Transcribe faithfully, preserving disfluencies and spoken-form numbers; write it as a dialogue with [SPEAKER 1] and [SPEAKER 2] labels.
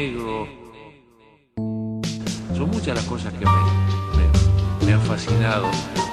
[SPEAKER 1] negro. Son muchas las cosas que me, me, me han fascinado.